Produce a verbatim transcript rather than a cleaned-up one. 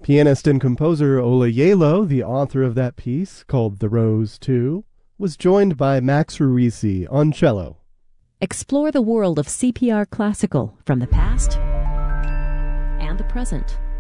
Pianist and composer Ola Yalo, the author of that piece, called The Rose two, was joined by Max Ruisi on cello. Explore the world of C P R Classical from the past and the present.